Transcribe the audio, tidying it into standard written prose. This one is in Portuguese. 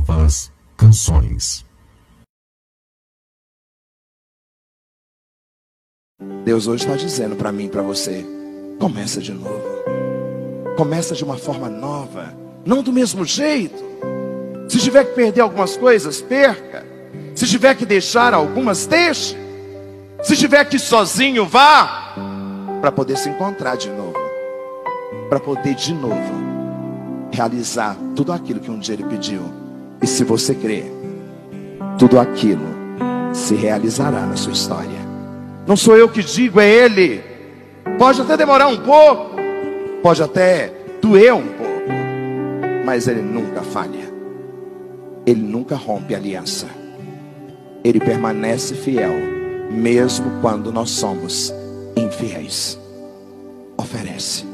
novas canções. Deus hoje está dizendo para mim e para você: começa de novo. Começa de uma forma nova. Não do mesmo jeito. Se tiver que perder algumas coisas, perca. Se tiver que deixar algumas, deixe. Se tiver que ir sozinho, vá. Para poder se encontrar de novo. Para poder de novo realizar tudo aquilo que um dia Ele pediu. E se você crer, tudo aquilo se realizará na sua história. Não sou eu que digo, é Ele. Pode até demorar um pouco, pode até doer um pouco, mas Ele nunca falha. Ele nunca rompe aliança. Ele permanece fiel, mesmo quando nós somos infiéis. Oferece.